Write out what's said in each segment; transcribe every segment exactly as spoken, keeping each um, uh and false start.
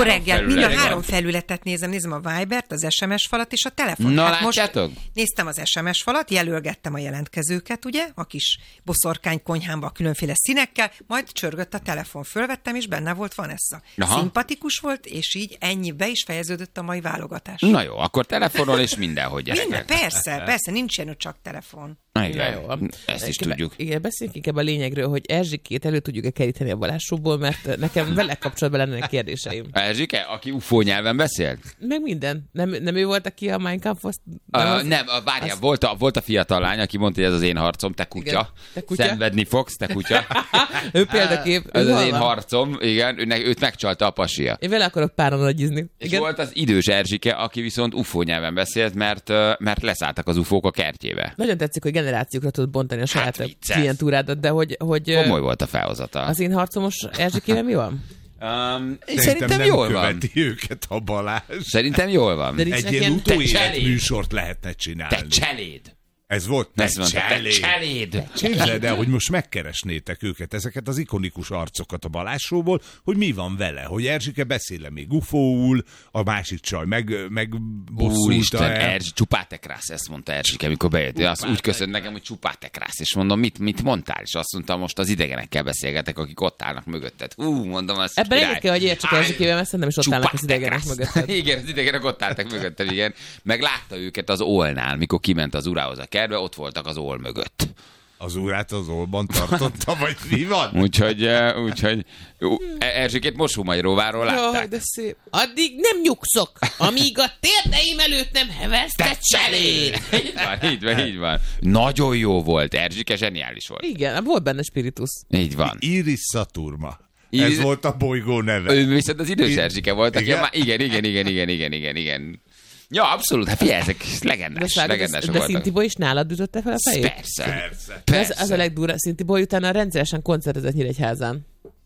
Akkor reggel mind a három felületet nézem, nézem a Vibert, az es em es falat és a telefon. Na, hát látjátok? Most néztem az es em es falat, jelölgettem a jelentkezőket, ugye, a kis boszorkány konyhámba a különféle színekkel, majd csörgött a telefon, fölvettem, és benne volt Vanessa. Aha. Szimpatikus volt, és így ennyi, be is fejeződött a mai válogatás. Na jó, akkor telefonról és mindenhogy gyerekek. Minden, persze, persze, nincs ilyen, hogy csak telefon. Igen, jó, ezt is Kebe, tudjuk. Igen, beszéljünk inkább a lényegről, hogy Erzsikét elő tudjuk-e keríteni a Balázsóból, mert nekem vele kapcsolatban lennének kérdéseim. Erzsike, aki ufó nyelven beszélt? Meg minden. Nem, nem ő volt, aki a Mein Kampf-ot... Uh, nem, várjál, az... volt, a, volt a fiatal lány, aki mondta, hogy ez az én harcom, te kutya. Igen, te kutya. Szenvedni fogsz, te kutya. Ő példakép. Ez ő az én van? harcom, igen, őnek, őt megcsalta a pasia. Én vele akarok páran nagyizni. És igen? Volt az idős Erzsike, aki viszont ufó nyelven beszélt, mert, mert leszálltak az ufók a kertjébe. Nagyon tetszik, hogy generációkra tudod bontani a saját hát klientúrádat, de hogy... hogy komoly volt a felhozata. Az én harcomos Erzsikében mi van? Um, szerintem, szerintem nem jól követi van. őket a Balázs. Szerintem jól van. De Egy ilyen utóélet műsort lehetne csinálni. Te cseléd! Ez volt, te Ezt mondta, cseléd! te cseléd! Képzeld el, hogy most megkeresnétek őket, ezeket az ikonikus arcokat a Balázs Showból, hogy mi van vele, hogy Erzsike beszél még ufóul, a másik csaj meg, meg bosszulta Úristen, el. Erzsi, csupátekrász, ezt mondta Erzsike, amikor bejött. Azt úgy köszönt nekem, hogy csupátekrász, és mondom, mit, mit mondtál? És azt mondta, most az idegenekkel beszélgetek, akik ott állnak mögötted. Hú, mondom, azt ebben egyet kell, hogy értsük Erzsikével, mert szerintem is ott állnak az idegenek mögötted. Igen, az idegenek ott álltak mögöttem, igen. Meg látta őket az Olnál, mikor kiment az urához a kertbe, ott voltak az Ol mögött. Az órát az Olban tartotta, vagy mi van? Úgyhogy, úgyhogy Erzsikét Mosómagyaróvárról látták. Jaj, de szép. Addig nem nyugszok, amíg a térdeim előtt nem hevezte cseléd. Így van, így van, így van. Nagyon jó volt, Erzsike zseniális volt. Igen, volt benne spiritus. Így van. Iris Saturma. Iris... Ez volt a bolygó neve. Ő viszont az idős Erzsike volt, aki igen? Már... igen, igen, igen, igen, igen, igen, igen. Ja, abszolút, hát figyelj, ezek legendás, de legendások de voltak. Szintibo is nálad ütötte fel a fejét? Persze, Persze. persze. Ez, az a legdurva. Szintibo utána rendszeresen koncertezett Nyíregyházán.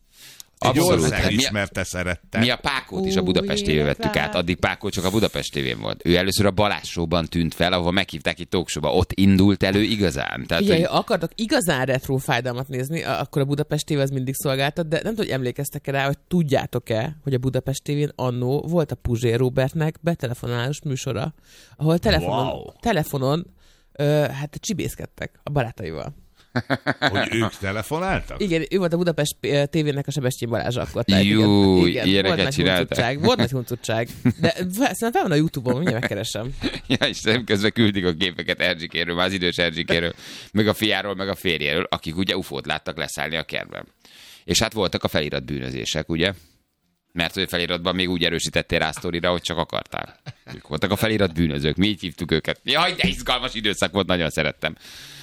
Egy Abszolút. ország Hát mi, ismerte szerette. mi a Pákót is a Budapest té vén vettük át, addig Pákó csak a Budapest té vén volt. Ő először a Balázs Showban tűnt fel, ahol meghívták itt talk showba. Ott indult elő igazán. Tehát, Igen, hogy... ha akartok igazán retro fájdalmat nézni, akkor a Budapest té vé az mindig szolgáltat, de nem tudom, hogy emlékeztek-e rá, hogy tudjátok-e, hogy a Budapest té vén annó volt a Puzsér Robertnek betelefonálós műsora, ahol telefonon, Wow. telefonon ö, hát csibészkedtek a barátaival. Hogy ők telefonáltak? Igen, ő volt a Budapest té vének a Sebestyén Balázs akkor. Jú, igen, ilyeneket volt nagy csináltak. huncutság, volt nagy huncutság. De szerintem fel van a YouTube-on, mindjárt megkeresem. Ja, Istenem, közben küldik a képeket Erzsikéről, már az idős Erzsikéről, meg a fiáról, meg a férjéről, akik ugye ufót láttak leszállni a kertben. És hát voltak a felirat bűnözések, ugye? Mert hogy a feliratban még úgy erősítettél rá sztorira, hogy csak akartál. Ők voltak a felirat bűnözők, mi így hívtuk őket. Jaj, de izgalmas időszak volt, nagyon szerettem.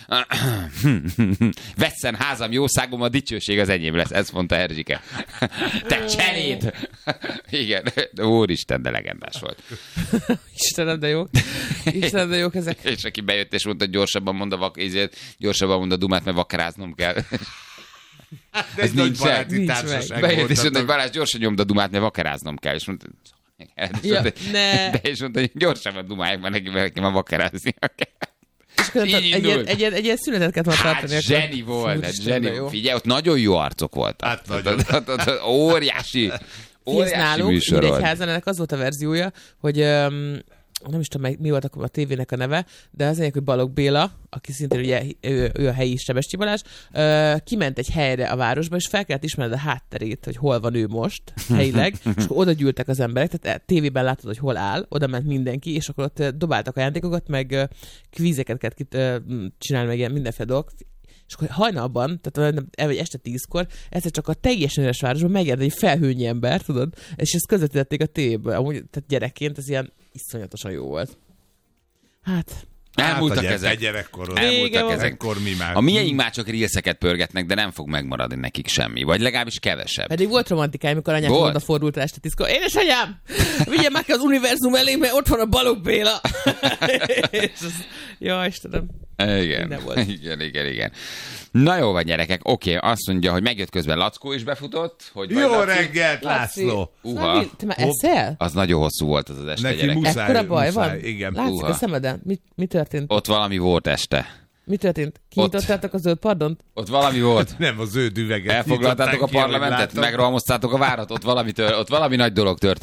Vesszen házam, jószágom, a dicsőség az enyém lesz, ezt mondta Erzsike. Te cseléd! Igen, úristen, de legendás volt. Istenem, de jók. Istenem, de jók ezek. És aki bejött és mondta, hogy gyorsabban mond a vak, ezért gyorsabban mond a dumát, mert vakaráznom kell. De ez nincs meg. Nincs meg. Bejött és mondta, hogy Balázs gyorsan nyomd a dumát, mert vakaráznom kell. És mondta, ja, ne. de és mondta, hogy gyorsabban dumálják, mert neki, neki már vakaráznia kell. És között egy, egy, egy, egy, egy ilyen szünetet kellett volna Hát tartani. zseni volt, hát zseni. Jó. Figyelj, ott nagyon jó arcok voltak. Hát nagyon. Óriási, óriási nálunk, műsor volt. Nyíregyházán ennek az volt a verziója, hogy um, nem is tudom, mi volt akkor a tévének a neve, de az egyik, hogy Balogh Béla, aki szintén ugye, ő, ő a helyi Sebestyén Balázs, uh, kiment egy helyre a városba, és fel kellett ismerned a hátterét, hogy hol van ő most, helyileg, és akkor oda gyűltek az emberek, tehát tévében látod, hogy hol áll, oda ment mindenki, és akkor ott uh, dobáltak ajándékokat, meg uh, kvízeket kellett kit, uh, csinálni, meg ilyen mindenféle dolgok. És akkor hajnalban, tehát vagy este tízkor, egyszer csak a teljesen üres városban megjelent egy felhőnyi ember, tudod, és ezt közvetítették a tévéből. Amúgy, tehát gyerekként ez ilyen iszonyatosan jó volt. Hát... Elmúltak hát ezek. Gyerekkorod. Elmúltak ezek. Ekkor mi már. A miénk már csak rílszeket pörgetnek, de nem fog megmaradni nekik semmi. Vagy legalábbis kevesebb. Pedig volt romantikája, amikor anyák oda fordult rá este tízkor. Édesanyám, vigyem meg az univerzum elé, mert ott van a Balogh Béla. Ja, Istenem. Igen. igen, igen, igen. Na jó van, gyerekek, oké, okay, azt mondja, hogy megjött közben Lackó is befutott. Hogy jó Laci... reggelt, László! Uha. Te már eszel? Az nagyon hosszú volt az az este, neki gyerek. muszáj, ekkora baj muszáj, van? Igen. Látszik Uha. a szemeden. Mi, mi történt? Ott valami volt este. Mi történt? Kinyitottátok a zöld pardont? Ott valami volt. Nem, a zöld üveget. Elfoglaltátok a parlamentet, megrohamoztátok a várat, ott valami, tör, ott valami nagy dolog történt.